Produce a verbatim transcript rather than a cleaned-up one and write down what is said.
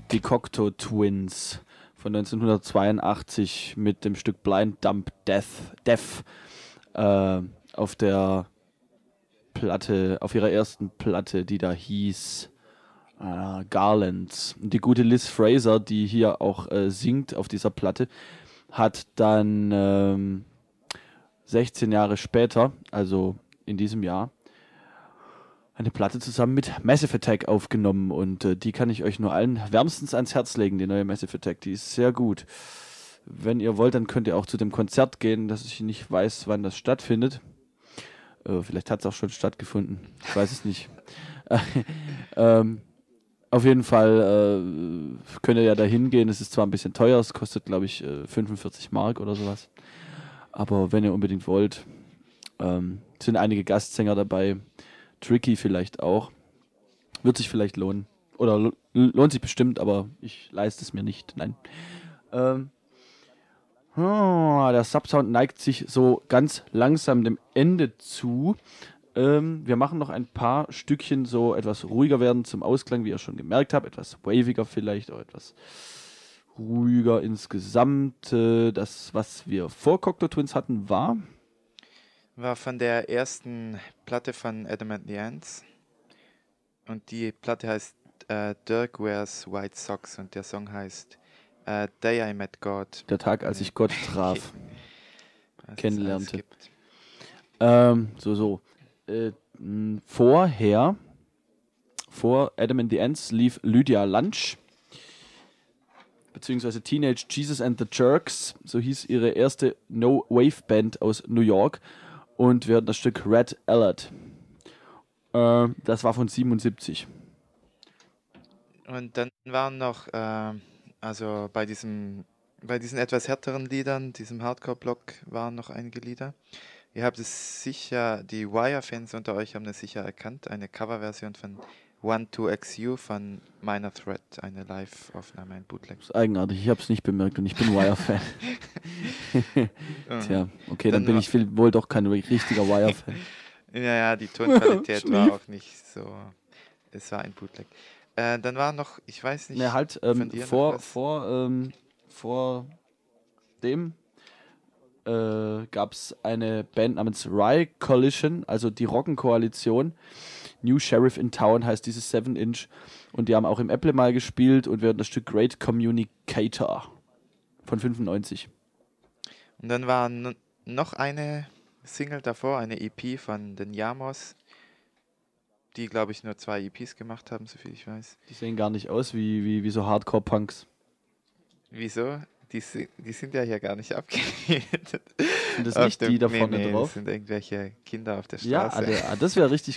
die Cocteau Twins von neunzehnhundertzweiundachtzig mit dem Stück Blind Dumb Death, Death äh, auf der Platte, auf ihrer ersten Platte, die da hieß äh, Garlands. Und die gute Liz Fraser, die hier auch äh, singt auf dieser Platte, hat dann ähm, sechzehn Jahre später, also in diesem Jahr, eine Platte zusammen mit Massive Attack aufgenommen und äh, die kann ich euch nur allen wärmstens ans Herz legen, die neue Massive Attack, die ist sehr gut. Wenn ihr wollt, dann könnt ihr auch zu dem Konzert gehen, dass ich nicht weiß, wann das stattfindet. Äh, vielleicht hat es auch schon stattgefunden, ich weiß es nicht. ähm, auf jeden Fall äh, könnt ihr ja da hingehen, es ist zwar ein bisschen teuer, es kostet glaube ich äh, fünfundvierzig Mark oder sowas, aber wenn ihr unbedingt wollt, ähm, sind einige Gastsänger dabei, Tricky vielleicht auch. Wird sich vielleicht lohnen. Oder lo- lohnt sich bestimmt, aber ich leiste es mir nicht. Nein. Ähm, oh, der Subsound neigt sich so ganz langsam dem Ende zu. Ähm, wir machen noch ein paar Stückchen so etwas ruhiger werden zum Ausklang, wie ihr schon gemerkt habt. Etwas waviger vielleicht, auch etwas ruhiger insgesamt. Äh, das, was wir vor Cocteau Twins hatten, war... War von der ersten Platte von Adam and the Ants. Und die Platte heißt äh, Dirk Wears White Socks und der Song heißt äh, Day I Met God. Der Tag, als ich Gott traf, Was es alles kennenlernte. gibt. Ähm, so, so. Äh, mh, vorher, vor Adam and the Ants, lief Lydia Lunch, beziehungsweise Teenage Jesus and the Jerks, so hieß ihre erste No-Wave-Band aus New York. Und wir hatten das Stück Red Alert. Äh, das war von siebenundsiebzig. Und dann waren noch, äh, also bei diesem, bei diesen etwas härteren Liedern, diesem Hardcore-Block, waren noch einige Lieder. Ihr habt es sicher, die Wire-Fans unter euch haben es sicher erkannt, eine Coverversion von One two X U von Minor Threat, eine Live-Aufnahme, ein Bootleg. Das ist eigenartig, ich habe es nicht bemerkt und ich bin Wire-Fan. Tja, okay, dann, Dann bin war- ich viel, wohl doch kein richtiger Wire-Fan. Ja, ja, die Tonqualität war Schlief. auch nicht so, es war ein Bootleg. Äh, dann war noch, ich weiß nicht, Ne, halt, von ähm, dir noch vor, was? vor, ähm, vor dem äh, gab es eine Band namens Rye Coalition, also die Rockenkoalition. New Sheriff in Town heißt dieses seven Inch. Und die haben auch im Apple mal gespielt und wir hatten das Stück Great Communicator von fünfundneunzig. Und dann war n- noch eine Single davor, eine E P von den Yamos, die, glaube ich, nur zwei E Ps gemacht haben, soviel ich weiß. Die sehen gar nicht aus wie, wie, wie so Hardcore-Punks. Wieso? Die, si- die sind ja hier gar nicht abgebildet. Sind das Auf nicht dem- die da nee, vorne nee, drauf? Das sind irgendwelche Kinder auf der Ja, Straße. ah, der- ah, das wäre richtig